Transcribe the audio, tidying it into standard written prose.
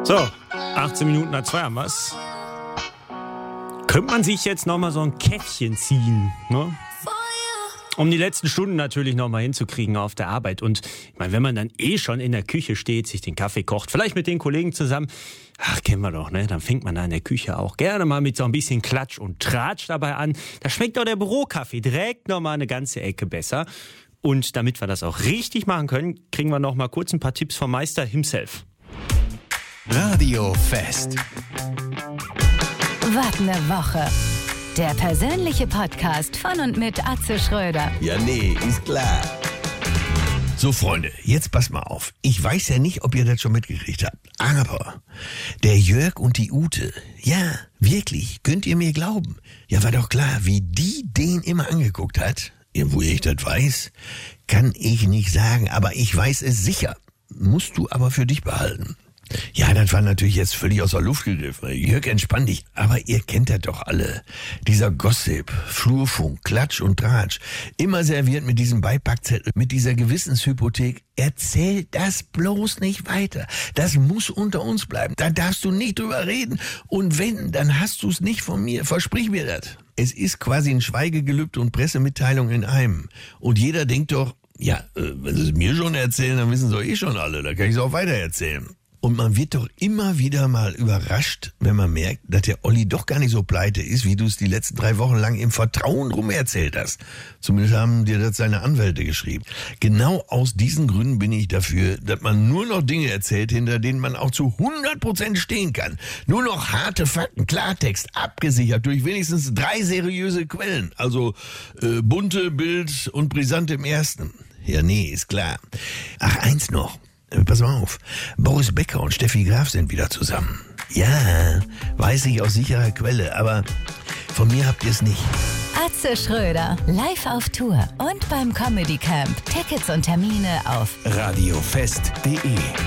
So, 18 Minuten nach 2 haben wir's. Könnte man sich jetzt nochmal so ein Käffchen ziehen, ne? Um die letzten Stunden natürlich nochmal hinzukriegen auf der Arbeit. Und ich meine, wenn man dann schon in der Küche steht, sich den Kaffee kocht, vielleicht mit den Kollegen zusammen, kennen wir doch, ne? Dann fängt man da in der Küche auch gerne mal mit so ein bisschen Klatsch und Tratsch dabei an. Da schmeckt doch der Bürokaffee direkt nochmal eine ganze Ecke besser. Und damit wir das auch richtig machen können, kriegen wir nochmal kurz ein paar Tipps vom Meister himself. Radio Fest. Was ne Woche. Der persönliche Podcast von und mit Atze Schröder. Ja, nee, ist klar. So, Freunde, jetzt passt mal auf. Ich weiß ja nicht, ob ihr das schon mitgekriegt habt, aber der Jörg und die Ute, ja, wirklich, könnt ihr mir glauben? Ja, war doch klar, wie die den immer angeguckt hat. Ja, wo ich das weiß, kann ich nicht sagen, aber ich weiß es sicher. Musst du aber für dich behalten. Ja, das war natürlich jetzt völlig aus der Luft gegriffen. Jörg, entspann dich. Aber ihr kennt das doch alle. Dieser Gossip, Flurfunk, Klatsch und Tratsch. Immer serviert mit diesem Beipackzettel, mit dieser Gewissenshypothek. Erzähl das bloß nicht weiter. Das muss unter uns bleiben. Da darfst du nicht drüber reden. Und wenn, dann hast du es nicht von mir. Versprich mir das. Es ist quasi ein Schweigegelübde und Pressemitteilung in einem. Und jeder denkt doch, ja, wenn sie es mir schon erzählen, dann wissen sie schon alle. Da kann ich es auch weiter erzählen. Und man wird doch immer wieder mal überrascht, wenn man merkt, dass der Olli doch gar nicht so pleite ist, wie du es die letzten 3 Wochen lang im Vertrauen rum erzählt hast. Zumindest haben dir das seine Anwälte geschrieben. Genau aus diesen Gründen bin ich dafür, dass man nur noch Dinge erzählt, hinter denen man auch zu 100% stehen kann. Nur noch harte Fakten, Klartext, abgesichert durch wenigstens 3 seriöse Quellen. Also bunte, Bild und brisant im ersten. Ja, nee, ist klar. Ach, eins noch. Pass mal auf, Boris Becker und Steffi Graf sind wieder zusammen. Ja, weiß ich aus sicherer Quelle, aber von mir habt ihr es nicht. Atze Schröder, live auf Tour und beim Comedy Camp. Tickets und Termine auf radiofest.de